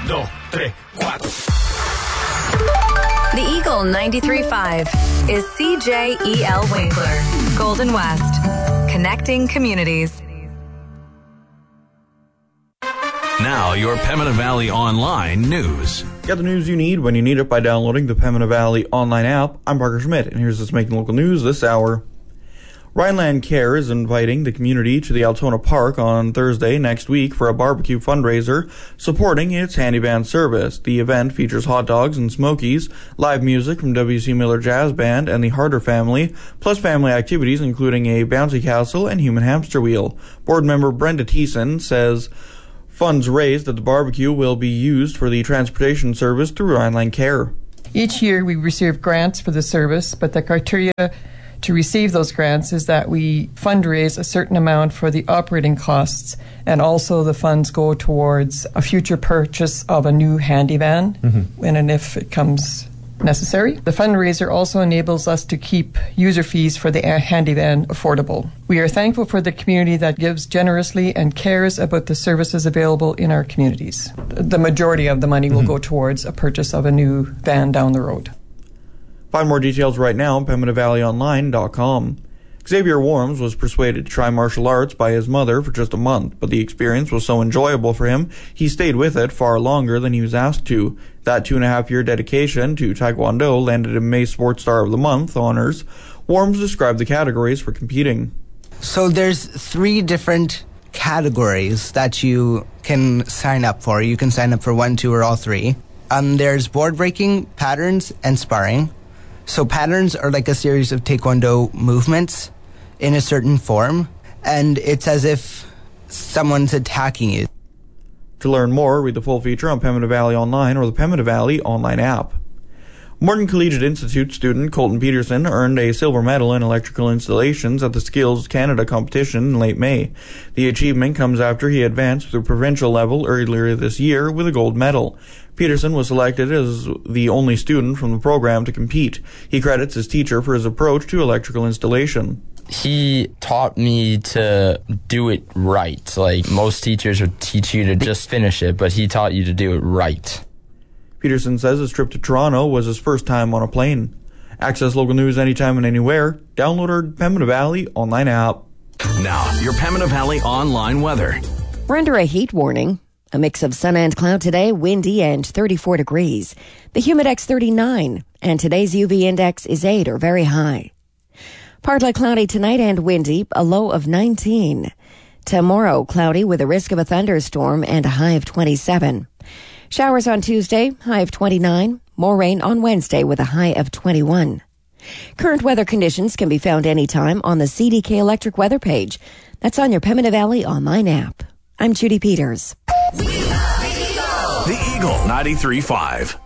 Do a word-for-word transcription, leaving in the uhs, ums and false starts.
dos, tres, cuatro. The Eagle ninety-three point five is C J E L Winkler, Golden West, connecting communities. Now, your Pembina Valley Online news. Get the news you need when you need it by downloading the Pembina Valley Online app. I'm Parker Schmidt, and here's what's making local news this hour. Rhineland Care is inviting the community to the Altona Park on Thursday next week for a barbecue fundraiser supporting its handy van service. The event features hot dogs and smokies, live music from W C Miller Jazz Band and the Harder family, plus family activities including a bouncy castle and human hamster wheel. Board member Brenda Thiessen says funds raised at the barbecue will be used for the transportation service through Rhineland Care. Each year we receive grants for the service, but the criteria to receive those grants is that we fundraise a certain amount for the operating costs, and also the funds go towards a future purchase of a new handy van, mm-hmm. when and if it comes necessary. The fundraiser also enables us to keep user fees for the handy van affordable. We are thankful for the community that gives generously and cares about the services available in our communities. The majority of the money mm-hmm. will go towards a purchase of a new van down the road. Find more details right now on Pembina Valley Online dot com. Xavier Worms was persuaded to try martial arts by his mother for just a month, but the experience was so enjoyable for him, he stayed with it far longer than he was asked to. That two-and-a-half-year dedication to Taekwondo landed him May Sports Star of the Month honors. Worms described the categories for competing. So there's three different categories that you can sign up for. You can sign up for one, two, or all three. Um, there's board breaking, patterns, and sparring. So patterns are like a series of Taekwondo movements in a certain form, and it's as if someone's attacking you. To learn more, read the full feature on Pembina Valley Online or the Pembina Valley Online app. Morton Collegiate Institute student Colton Peterson earned a silver medal in electrical installations at the Skills Canada competition in late May. The achievement comes after he advanced to the provincial level earlier this year with a gold medal. Peterson was selected as the only student from the program to compete. He credits his teacher for his approach to electrical installation. He taught me to do it right. Like, most teachers would teach you to just finish it, but he taught you to do it right. Peterson says his trip to Toronto was his first time on a plane. Access local news anytime and anywhere. Download our Pembina Valley Online app. Now, your Pembina Valley Online weather. We're under a heat warning. A mix of sun and cloud today, windy and thirty-four degrees. The humidex thirty-nine, and today's U V index is eight or very high. Partly cloudy tonight and windy, a low of nineteen. Tomorrow, cloudy with a risk of a thunderstorm and a high of twenty-seven. Showers on Tuesday, high of twenty-nine. More rain on Wednesday with a high of twenty-one. Current weather conditions can be found anytime on the C D K Electric weather page. That's on your Pembina Valley Online app. I'm Judy Peters. The Eagle ninety-three point five.